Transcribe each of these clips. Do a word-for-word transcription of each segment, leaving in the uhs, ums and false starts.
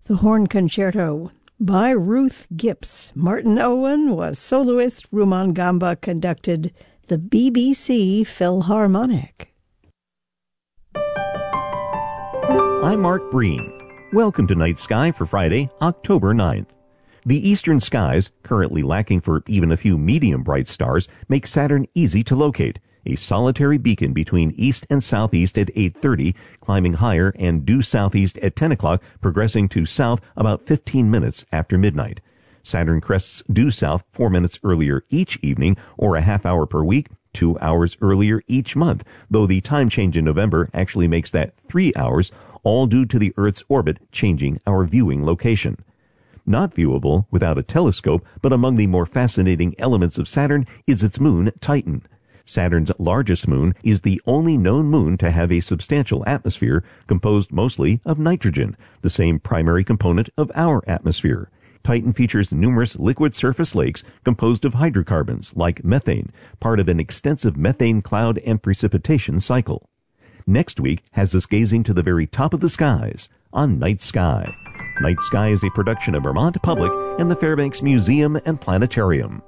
The Horn Concerto by Ruth Gipps. Martin Owen was soloist. Rumaan Gamba conducted the B B C Philharmonic. I'm Mark Breen. Welcome to Night Sky for Friday, October ninth. The eastern skies, currently lacking for even a few medium bright stars, make Saturn easy to locate. A solitary beacon between east and southeast at eight thirty, climbing higher and due southeast at ten o'clock, progressing to south about fifteen minutes after midnight. Saturn crests due south four minutes earlier each evening, or a half hour per week, two hours earlier each month, though the time change in November actually makes that three hours, all due to the Earth's orbit changing our viewing location. Not viewable without a telescope, but among the more fascinating elements of Saturn is its moon, Titan. Saturn's largest moon is the only known moon to have a substantial atmosphere composed mostly of nitrogen, the same primary component of our atmosphere. Titan features numerous liquid surface lakes composed of hydrocarbons like methane, part of an extensive methane cloud and precipitation cycle. Next week has us gazing to the very top of the skies on Night Sky. Night Sky is a production of Vermont Public and the Fairbanks Museum and Planetarium.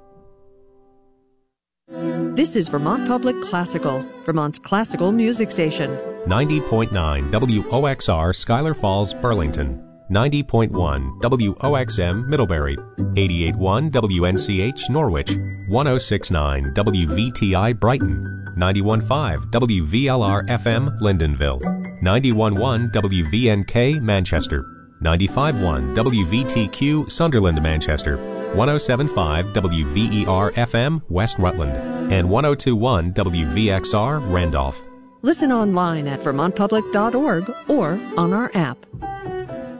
This is Vermont Public Classical, Vermont's classical music station. ninety point nine W O X R Schuyler Falls, Burlington. ninety point one W O X M Middlebury. eighty-eight point one W N C H Norwich. one oh six point nine W V T I Brighton. ninety-one point five W V L R F M Lyndonville. ninety-one point one W V N K Manchester. ninety-five point one W V T Q Sunderland, Manchester. one oh seven point five W V E R F M West Rutland. And one oh two point one W V X R Randolph. Listen online at vermont public dot org or on our app.